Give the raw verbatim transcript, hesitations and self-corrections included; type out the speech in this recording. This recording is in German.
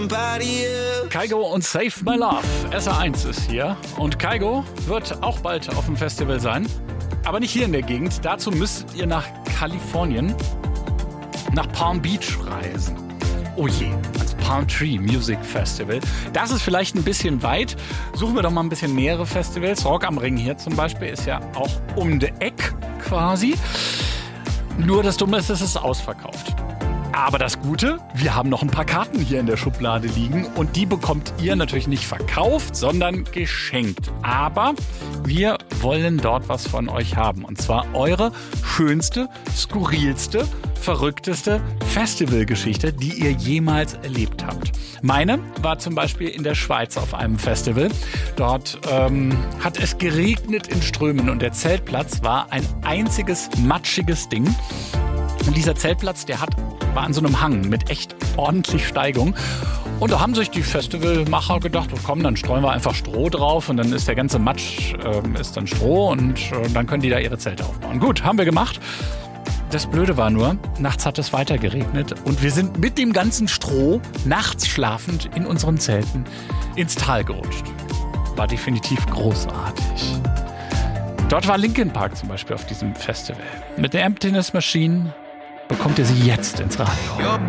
Kygo und Save My Love. S R eins ist hier. Und Kygo wird auch bald auf dem Festival sein. Aber nicht hier in der Gegend. Dazu müsstet ihr nach Kalifornien, nach Palm Beach reisen. Oh je, das Palm Tree Music Festival. Das ist vielleicht ein bisschen weit. Suchen wir doch mal ein bisschen nähere Festivals. Rock am Ring hier zum Beispiel ist ja auch um die Eck quasi. Nur das Dumme ist, es ist ausverkauft. Aber das Gute, wir haben noch ein paar Karten hier in der Schublade liegen und die bekommt ihr natürlich nicht verkauft, sondern geschenkt. Aber wir wollen dort was von euch haben und zwar eure schönste, skurrilste, verrückteste Festivalgeschichte, die ihr jemals erlebt habt. Meine war zum Beispiel in der Schweiz auf einem Festival. Dort ähm, hat es geregnet in Strömen und der Zeltplatz war ein einziges matschiges Ding. Und dieser Zeltplatz, der hat, war an so einem Hang mit echt ordentlich Steigung. Und da haben sich die Festivalmacher gedacht, oh komm, dann streuen wir einfach Stroh drauf und dann ist der ganze Matsch äh, ist dann Stroh und äh, dann können die da ihre Zelte aufbauen. Gut, haben wir gemacht. Das Blöde war nur, nachts hat es weiter geregnet und wir sind mit dem ganzen Stroh nachts schlafend in unseren Zelten ins Tal gerutscht. War definitiv großartig. Dort war Linkin Park zum Beispiel auf diesem Festival. Mit der Emptiness Machine bekommt ihr sie jetzt ins Radio.